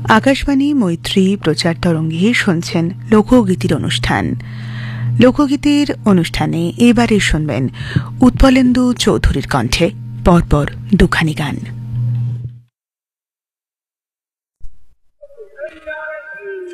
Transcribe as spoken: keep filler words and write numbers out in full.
আকাশবাণী মৈত্রী প্রচার তরঙ্গে শুনছেন লোকগীতির অনুষ্ঠান। লোকগীতির অনুষ্ঠানে এবারে শুনবেন উৎপলেন্দু চৌধুরীর কণ্ঠে পরপর দুখানি গান।